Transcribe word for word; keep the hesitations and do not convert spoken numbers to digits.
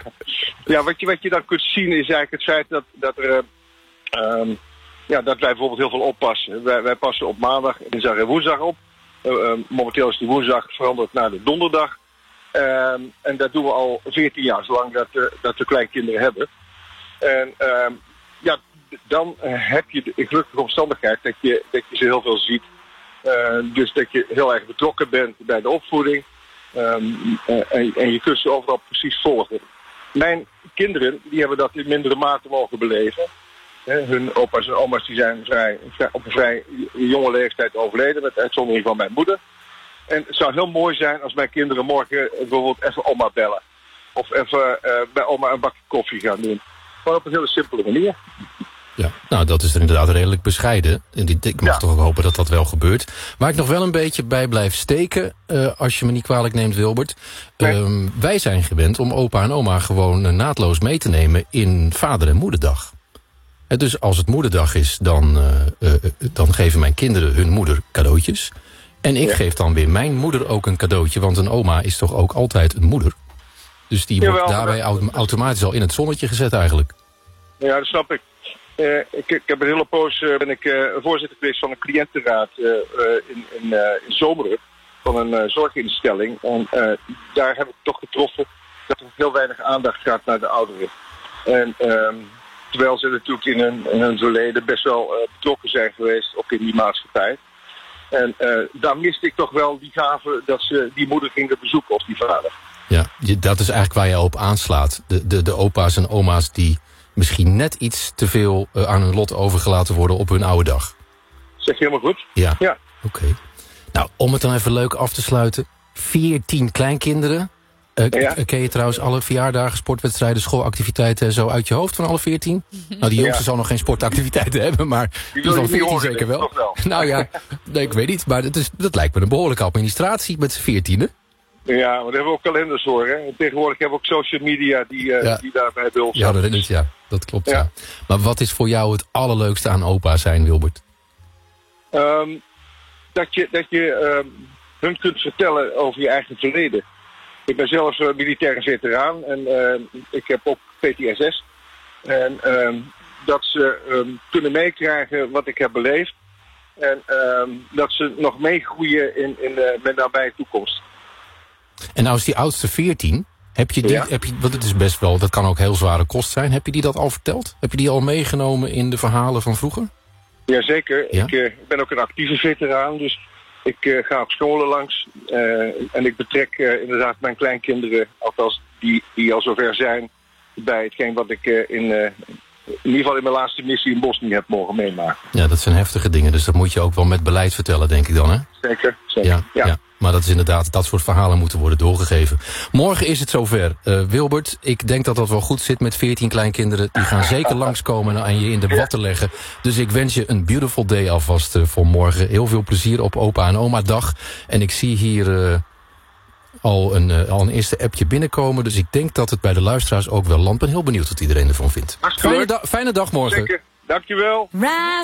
ja wat, je, wat je dan kunt zien is eigenlijk het feit dat, dat, er, uh, um, ja, dat wij bijvoorbeeld heel veel oppassen. Wij, wij passen op maandag, dinsdag en woensdag op. Uh, uh, momenteel is die woensdag veranderd naar de donderdag. Uh, en dat doen we al veertien jaar, zolang dat, uh, dat we kleinkinderen hebben. En uh, ja, dan uh, heb je de gelukkige omstandigheid dat je, dat je ze heel veel ziet. Uh, dus dat je heel erg betrokken bent bij de opvoeding. Um, uh, en, en je kunt ze overal precies volgen. Mijn kinderen die hebben dat in mindere mate mogen beleven. He, hun opa's en oma's die zijn vrij, vrij, op een vrij jonge leeftijd overleden, met uitzondering van mijn moeder. En het zou heel mooi zijn als mijn kinderen morgen bijvoorbeeld even oma bellen. Of even uh, bij oma een bakje koffie gaan doen. Gewoon op een hele simpele manier. Ja, nou dat is er inderdaad redelijk bescheiden. En ik mag ja. toch ook hopen dat dat wel gebeurt. Waar ik nog wel een beetje bij blijf steken, uh, als je me niet kwalijk neemt, Wilbert. Nee. Um, wij zijn gewend om opa en oma gewoon uh, naadloos mee te nemen in vader- en moederdag. En dus als het moederdag is, dan, uh, uh, dan geven mijn kinderen hun moeder cadeautjes. En ik ja. geef dan weer mijn moeder ook een cadeautje, want een oma is toch ook altijd een moeder. Dus die Jawel, wordt daarbij dat... automatisch al in het zonnetje gezet eigenlijk. Ja, dat snap ik. Uh, ik, ik heb een hele poos uh, ben ik uh, voorzitter geweest van een cliëntenraad uh, uh, in, in, uh, in Zomeren, van een uh, zorginstelling. En uh, daar heb ik toch getroffen dat er heel weinig aandacht gaat naar de ouderen. En uh, terwijl ze natuurlijk in hun, in hun verleden best wel uh, betrokken zijn geweest, ook in die maatschappij. En uh, daar miste ik toch wel die gave dat ze die moeder gingen bezoeken of die vader. Ja, dat is eigenlijk waar je op aanslaat. De, de, de opa's en oma's die misschien net iets te veel uh, aan hun lot overgelaten worden op hun oude dag. Zeg je helemaal goed? Ja, ja. Oké. Okay. Nou, om het dan even leuk af te sluiten. veertien kleinkinderen. Uh, ja. Ken je trouwens alle verjaardagen, sportwedstrijden, schoolactiviteiten en zo uit je hoofd van alle veertien? Nou, die jongste ja. zal nog geen sportactiviteiten hebben, maar die, die van veertien zeker wel. wel. Nou ja, nee, ik weet niet, maar dat, is, dat lijkt me een behoorlijke administratie met z'n veertienen. Ja, maar daar hebben we ook kalenders voor. Hè? Tegenwoordig hebben we ook social media die, uh, ja. die daarbij bij ons ja, dat is, ja, dat klopt. Ja. Ja. Maar wat is voor jou het allerleukste aan opa zijn, Wilbert? Um, dat je, dat je um, hun kunt vertellen over je eigen verleden. Ik ben zelf uh, militair veteraan en uh, ik heb ook P T S S. En uh, dat ze um, kunnen meekrijgen wat ik heb beleefd. En uh, dat ze nog meegroeien in, in uh, mijn nabije toekomst. En nou is die oudste veertien. Heb je die, ja. heb je, want het is best wel, dat kan ook heel zware kost zijn. Heb je die dat al verteld? Heb je die al meegenomen in de verhalen van vroeger? Jazeker. Ja? Ik uh, ben ook een actieve veteraan, dus ik uh, ga op scholen langs. Uh, en ik betrek uh, inderdaad mijn kleinkinderen, althans die, die al zover zijn, bij hetgeen wat ik uh, in, uh, in ieder geval in mijn laatste missie in Bosnië heb mogen meemaken. Ja, dat zijn heftige dingen, dus dat moet je ook wel met beleid vertellen, denk ik dan, hè? Zeker, zeker. Ja, ja. ja. Maar dat is inderdaad, dat soort verhalen moeten worden doorgegeven. Morgen is het zover. Uh, Wilbert, ik denk dat dat wel goed zit met veertien kleinkinderen. Die gaan zeker langskomen en je in de watten leggen. Dus ik wens je een beautiful day alvast uh, voor morgen. Heel veel plezier op opa en oma dag. En ik zie hier uh, al, een, uh, al een eerste appje binnenkomen. Dus ik denk dat het bij de luisteraars ook wel landt. Ik ben heel benieuwd wat iedereen ervan vindt. Fijne, da- fijne dag morgen. Zeker, dankjewel.